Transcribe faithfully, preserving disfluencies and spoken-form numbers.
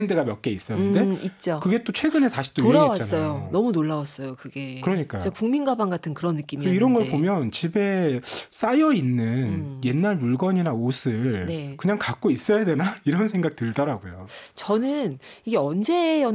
브랜드가 몇 개 있었는데 음, 있죠. 그게 또 최근에 다시 또 돌아왔어요. 유행했잖아요. 너무 놀라웠어요. 그게. 그러니까요. 진짜 국민 가방 같은 그런 느낌이었는데. 이런 걸 보면 집에 쌓여 있는 음. 옛날 물건이나 옷을 네. 그냥 갖고 있어야 되나 이런 생각 들더라고요. 저는 이게 언제였는지